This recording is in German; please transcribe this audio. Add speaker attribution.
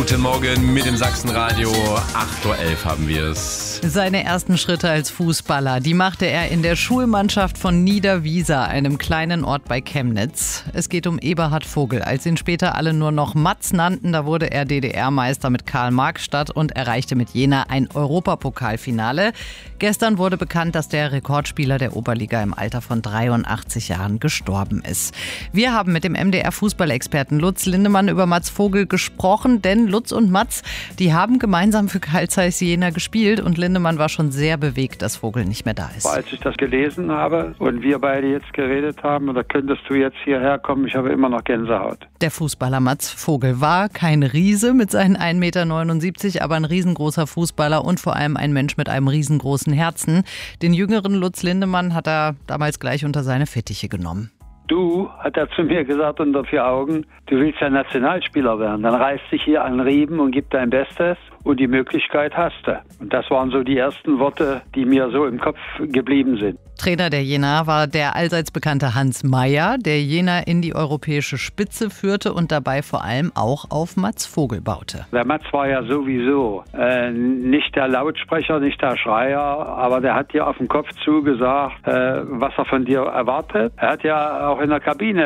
Speaker 1: Guten Morgen mit dem Sachsenradio. 8:11 Uhr haben wir es.
Speaker 2: Seine ersten Schritte als Fußballer, die machte er in der Schulmannschaft von Niederwiesa, einem kleinen Ort bei Chemnitz. Es geht um Eberhard Vogel. Als ihn später alle nur noch Matz nannten, da wurde er DDR-Meister mit Karl-Marx-Stadt und erreichte mit Jena ein Europapokalfinale. Gestern wurde bekannt, dass der Rekordspieler der Oberliga im Alter von 83 Jahren gestorben ist. Wir haben mit dem MDR-Fußballexperten Lutz Lindemann über Mats Vogel gesprochen, denn Lutz und Mats, die haben gemeinsam für Carl Zeiss Jena gespielt und Lindemann war schon sehr bewegt, dass Vogel nicht mehr da ist.
Speaker 3: Als ich das gelesen habe und wir beide jetzt geredet haben, oder könntest du jetzt hierher kommen, ich habe immer noch Gänsehaut.
Speaker 2: Der Fußballer Mats Vogel war kein Riese mit seinen 1,79 Meter, aber ein riesengroßer Fußballer und vor allem ein Mensch mit einem riesengroßen Herzen. Den jüngeren Lutz Lindemann hat er damals gleich unter seine Fittiche genommen.
Speaker 3: Du, hat er zu mir gesagt unter 4 Augen, du willst ja Nationalspieler werden. Dann reiß dich hier an Riemen und gib dein Bestes und die Möglichkeit hast du. Und das waren so die ersten Worte, die mir so im Kopf geblieben sind.
Speaker 2: Trainer der Jena war der allseits bekannte Hans Meyer, der Jena in die europäische Spitze führte und dabei vor allem auch auf Mats Vogel baute.
Speaker 3: Der Mats war ja sowieso nicht der Lautsprecher, nicht der Schreier, aber der hat dir auf den Kopf zugesagt, was er von dir erwartet. Er hat ja auch in der Kabine